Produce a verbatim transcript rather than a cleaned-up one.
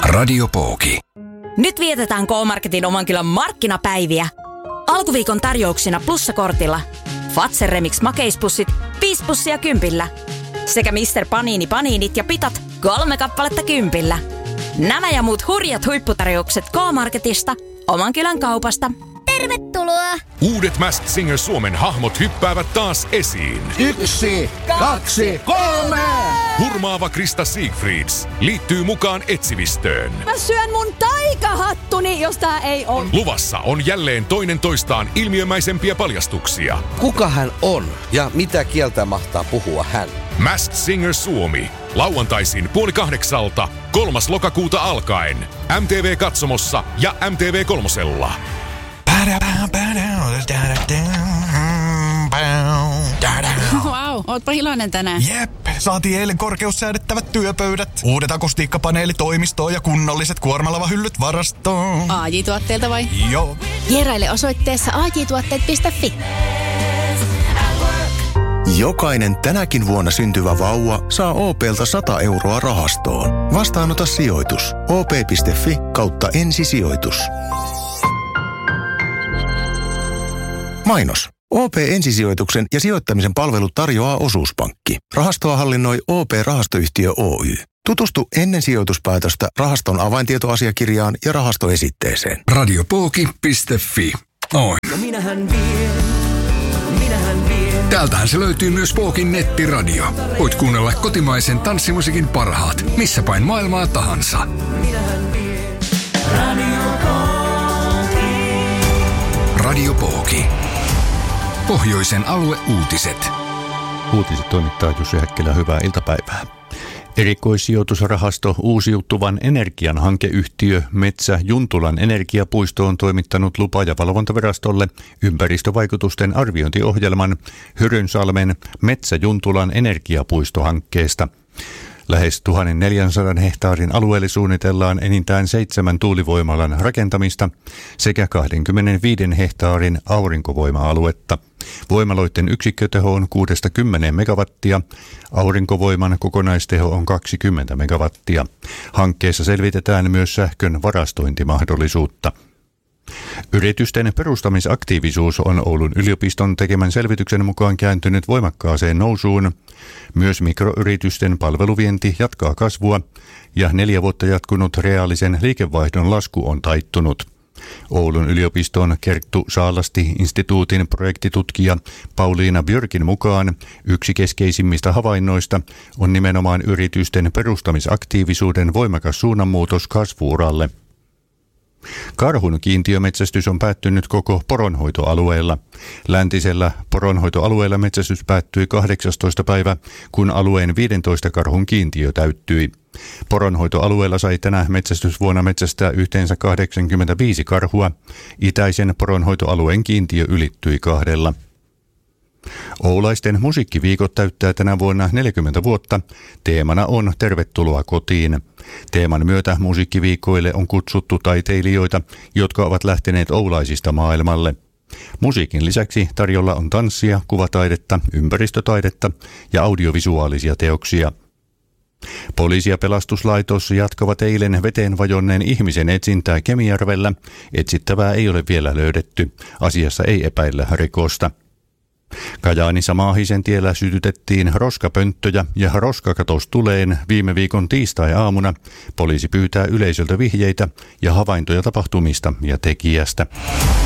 Radio Pooki. Nyt vietetään K-Marketin oman kylän markkinapäiviä. Alkuviikon tarjouksina plussakortilla. Fazer Remix makeispussit, viisi pussia kympillä. Sekä mister Panini paniinit ja pitat, kolme kappaletta kympillä. Nämä ja muut hurjat huipputarjoukset K-Marketista, oman kylän kaupasta. Tervetuloa! Uudet Masked Singer Suomen hahmot hyppäävät taas esiin. Yksi, kaksi, kolme! Hurmaava Krista Siegfrieds liittyy mukaan etsivistöön. Mä syön mun taikahattuni, jos tää ei on. Luvassa on jälleen toinen toistaan ilmiömäisempiä paljastuksia. Kuka hän on ja mitä kieltä mahtaa puhua hän? Masked Singer Suomi. Lauantaisin puoli kahdeksalta, kolmas lokakuuta alkaen. M T V-katsomossa ja M T V kolmosella. Wow, ootpa iloinen tänään. Jep, saatiin eilen korkeussäädettävät työpöydät, uudet akustiikkapaneelitoimistoon ja kunnolliset kuormalavahyllyt varastoon. A J-tuotteelta vai? Joo. Vieraile osoitteessa a j tuotteet piste f i. Jokainen tänäkin vuonna syntyvä vauva saa O P:lta sata euroa rahastoon. Vastaanota sijoitus. o p piste f i kautta ensisijoitus. Mainos. O P ensisijoituksen ja sijoittamisen palvelut tarjoaa Osuuspankki. Rahastoa hallinnoi O P-rahastoyhtiö Oy. Tutustu ennen sijoituspäätöstä rahaston avaintietoasiakirjaan ja rahastoesitteeseen. Radiopooki piste f i. Oi. No minähän vien, minähän vien. Täältähän se löytyy myös Pookin nettiradio. Voit kuunnella kotimaisen tanssimusiikin parhaat, missä päin maailmaa tahansa. Minähän vien. Radio Pooki. Radio Pooki. Pohjoisen alueuutiset. Uutiset toimittaa Jussi Häkkilä, hyvää iltapäivää. Erikoissijoitusrahasto Uusiutuvan energian hankeyhtiö Metsä Juntulan energiapuisto on toimittanut lupa- ja valvontavirastolle ympäristövaikutusten arviointiohjelman Hyrynsalmen Metsä Juntulan energiapuistohankkeesta. Lähes tuhatneljäsataa hehtaarin alueelle suunnitellaan enintään seitsemän tuulivoimalan rakentamista sekä kaksikymmentäviisi hehtaarin aurinkovoima-aluetta. Voimaloiden yksikköteho on kuudesta kymmeneen megawattia, aurinkovoiman kokonaisteho on kaksikymmentä megawattia. Hankkeessa selvitetään myös sähkön varastointimahdollisuutta. Yritysten perustamisaktiivisuus on Oulun yliopiston tekemän selvityksen mukaan kääntynyt voimakkaaseen nousuun. Myös mikroyritysten palveluvienti jatkaa kasvua ja neljä vuotta jatkunut reaalisen liikevaihdon lasku on taittunut. Oulun yliopiston Kerttu Saalasti-instituutin projektitutkija Pauliina Björkin mukaan yksi keskeisimmistä havainnoista on nimenomaan yritysten perustamisaktiivisuuden voimakas suunnanmuutos kasvu-uralle. Karhun kiintiömetsästys on päättynyt koko poronhoitoalueella. Läntisellä poronhoitoalueella metsästys päättyi kahdeksastoista päivä, kun alueen viidentoista karhun kiintiö täyttyi. Poronhoitoalueella sai tänä metsästysvuonna metsästää yhteensä kahdeksankymmentäviisi karhua. Itäisen poronhoitoalueen kiintiö ylittyi kahdella. Oulaisten musiikkiviikot täyttää tänä vuonna neljäkymmentä vuotta. Teemana on Tervetuloa kotiin. Teeman myötä musiikkiviikoille on kutsuttu taiteilijoita, jotka ovat lähteneet Oulaisista maailmalle. Musiikin lisäksi tarjolla on tanssia, kuvataidetta, ympäristötaidetta ja audiovisuaalisia teoksia. Poliisi ja pelastuslaitos jatkavat eilen veteen vajonneen ihmisen etsintää Kemijärvellä. Etsittävää ei ole vielä löydetty. Asiassa ei epäillä rikosta. Kajaanissa Maahisen tiellä sytytettiin roskapönttöjä ja roska katosi tuleen viime viikon tiistai-aamuna. Poliisi pyytää yleisöltä vihjeitä ja havaintoja tapahtumista ja tekijästä.